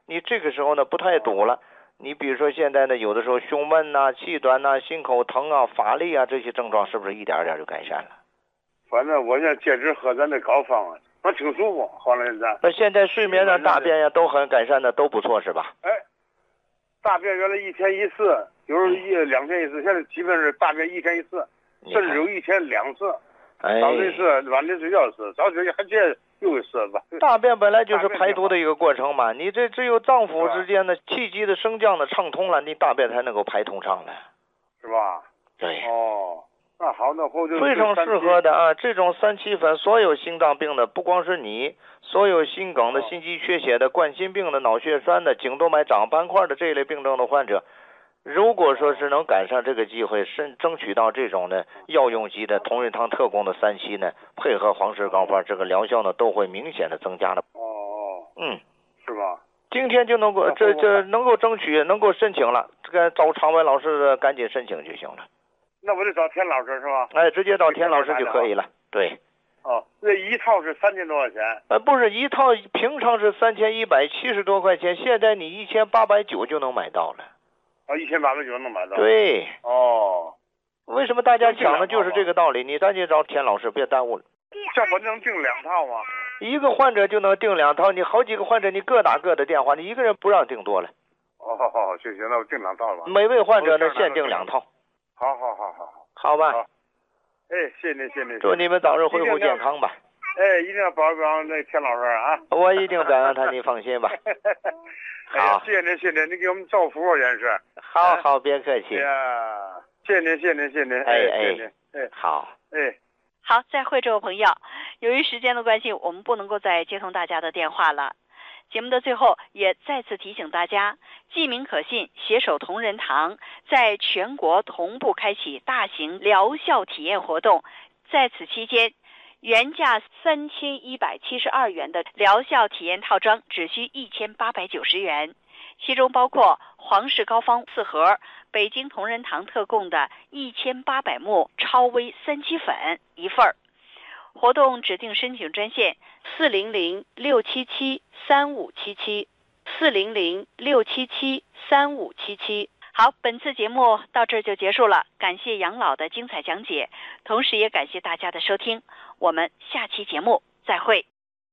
你这个时候呢不太堵了。你比如说现在呢，有的时候胸闷呐、气短呐、心口疼啊、乏力啊这些症状，是不是一点点就改善了？ 反正我现在接着喝咱的膏方，我挺舒服。后来现在睡眠呢、大便呀都很改善的，都不错是吧？ 哎，大便原来1天1次，有时候2天1次，现在基本是大便1天1次，甚至有1天2次。早晨1次，晚上睡觉1次，早晨还接又1次吧。 大便本来就是排毒的一个过程嘛，你这只有脏腑之间的气机的升降的畅通了，你大便才能够排通畅了， 是吧？ 对。 哦，那好，那后就非常适合的啊！这种3七粉，所有心脏病的，不光是你，所有心梗的、心肌缺血的、冠心病的、脑血栓的、颈动脉长斑块的这一类病症的患者，如果说是能赶上这个机会，争取到这种呢药用级的同仁堂特供的3七呢，配合黄氏膏方，这个疗效呢都会明显的增加的。 是吧？ 今天就能够这能够争取，能够申请了，这个找常伟老师赶紧申请就行了。 那我就找田老师是吧？ 哎，直接找田老师就可以了。对。 那一套是3000多块钱？ 不是一套，平常是3170多块钱，现在你1890就能买到了。 1890能买到。 对。为什么大家抢的就是这个道理？你赶紧找田老师，别耽误了。 这我能订2套吗？ 一个患者就能订2套，你好几个患者你各打各的电话，你一个人不让订多了。 行，那我订2套吧。 每位患者呢限定2套。好吧。 哎，谢谢您。 祝你们早日恢复健康吧。 哎，一定要保养那田老师啊。 我一定表扬他，你放心吧。好， 谢谢您，你给我们造福啊，真是。 好，别客气。 谢谢您。 好。 好，再会，这位朋友。由于时间的关系，我们不能够再接通大家的电话了。节目的最后，也再次提醒大家，记名可信，携手同仁堂在全国同步开启大型疗效体验活动。在此期间，原价3172元的疗效体验套装只需1890元，其中包括黄氏膏方4盒，北京同仁堂特供的1800目超微3七粉1份。活动指定申请专线400-677-3577，400-677-3577。好，本次节目到这儿就结束了，感谢杨老的精彩讲解，同时也感谢大家的收听，我们下期节目再会。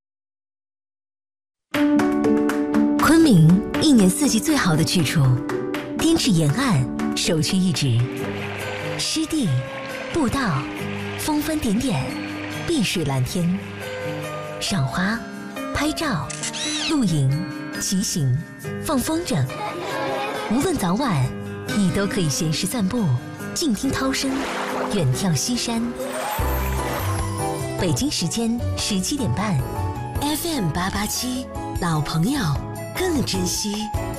昆明1年4季最好的去处，滇池沿岸首屈一指，湿地、步道、峰峰点点，碧水蓝天，赏花、拍照、露营、骑行、放风筝，无论早晚，你都可以闲时散步，静听涛声，远眺西山。北京时间17点半 ，FM 887，老朋友更珍惜。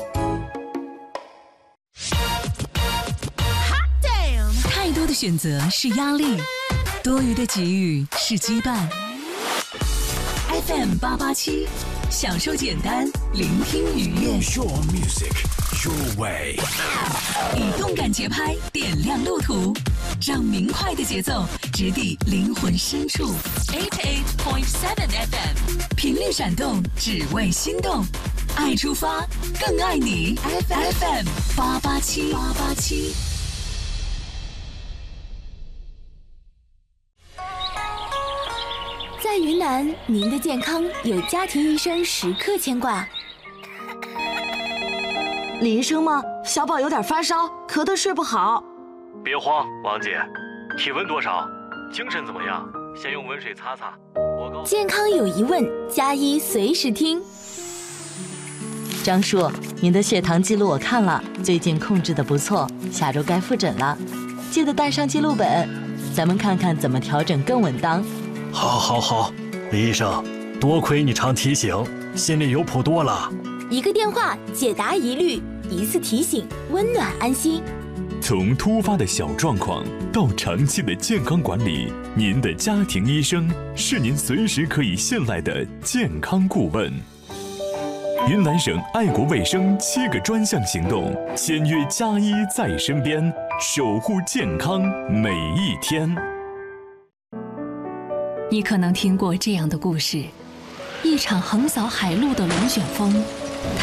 太多的选择是压力，多余的给予是羁绊。FM 887，享受简单，聆听愉悦。 Your music, your way。 以动感节拍点亮路途，让明快的节奏直抵灵魂深处。88.7 FM， 频率闪动，只为心动，爱出发，更爱你。FM 887。 在云南，您的健康有家庭医生时刻牵挂。 李医生吗？小宝有点发烧，咳得睡不好。 别慌，王姐，体温多少？精神怎么样？先用温水擦擦。 健康有疑问，加医随时听。 张叔，您的血糖记录我看了，最近控制得不错，下周该复诊了，记得带上记录本，咱们看看怎么调整更稳当。 好，李医生，多亏你常提醒，心里有谱多了。 一个电话解答疑虑，一次提醒温暖安心。 从突发的小状况到长期的健康管理，您的家庭医生是您随时可以信赖的健康顾问。云南省爱国卫生7个专项行动，签约家医在身边，守护健康每一天。 你可能听过这样的故事：一场横扫海陆的龙卷风